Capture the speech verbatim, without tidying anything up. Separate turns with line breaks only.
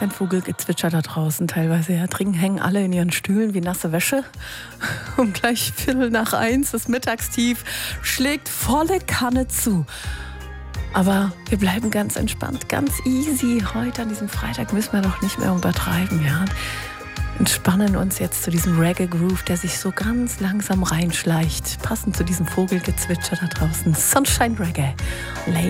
ist ein Vogelgezwitscher da draußen teilweise. Ja, dringend hängen alle in ihren Stühlen wie nasse Wäsche. Um gleich Viertel nach eins, das Mittagstief schlägt volle Kanne zu. Aber wir bleiben ganz entspannt, ganz easy. Heute an diesem Freitag müssen wir doch nicht mehr übertreiben, ja. Entspannen uns jetzt zu diesem Reggae-Groove, der sich so ganz langsam reinschleicht. Passend zu diesem Vogelgezwitscher da draußen. Sunshine Reggae.